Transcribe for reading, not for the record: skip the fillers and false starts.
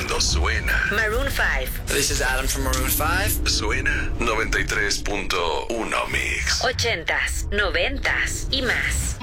cuando suena. Maroon 5. This is Adam from Maroon 5. Suena 93.1 Mix. 80s, 90s y más.